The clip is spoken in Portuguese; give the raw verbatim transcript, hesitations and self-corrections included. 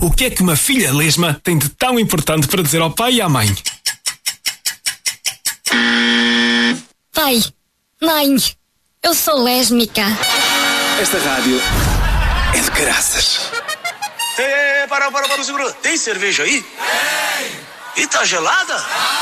O que é que uma filha lesma tem de tão importante para dizer ao pai e à mãe? Pai, mãe, eu sou lésmica. Esta rádio é de caraças. Ei, para, para, para, segura. Tem cerveja aí? Tem. E tá gelada?